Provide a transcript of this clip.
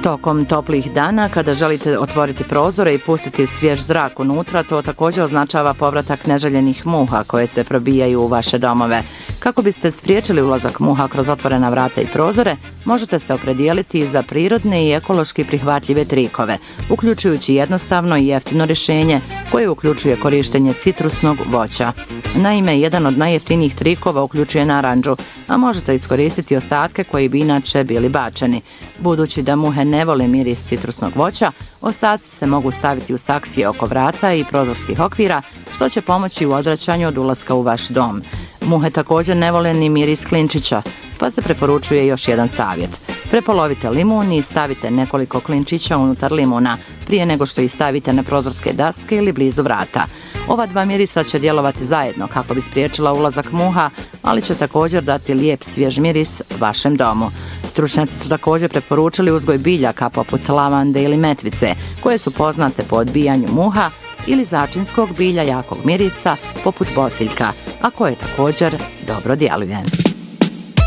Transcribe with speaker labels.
Speaker 1: Tokom toplih dana, kada želite otvoriti prozore i pustiti svjež zrak unutra, to također označava povratak neželjenih muha koje se probijaju u vaše domove. Kako biste spriječili ulazak muha kroz otvorena vrata i prozore, možete se opredijeliti za prirodne i ekološki prihvatljive trikove, uključujući jednostavno i jeftino rješenje koje uključuje korištenje citrusnog voća. Naime, jedan od najjeftinijih trikova uključuje narandžu, a možete iskoristiti ostatke koji bi inače bili bačeni. Budući da muhe ne vole miris citrusnog voća, ostaci se mogu staviti u saksije oko vrata i prozorskih okvira, što će pomoći u odvraćanju od ulaska u vaš dom. Muhe također ne vole ni miris klinčića, pa se preporučuje još jedan savjet. Prepolovite limun i stavite nekoliko klinčića unutar limuna, prije nego što ih stavite na prozorske daske ili blizu vrata. Ova dva mirisa će djelovati zajedno kako bi spriječila ulazak muha, ali će također dati lijep svjež miris vašem domu. Stručnjaci su također preporučili uzgoj biljaka poput lavande ili metvice, koje su poznate po odbijanju muha, ili začinskog bilja jakog mirisa poput bosiljka, a koje također dobro djeluje.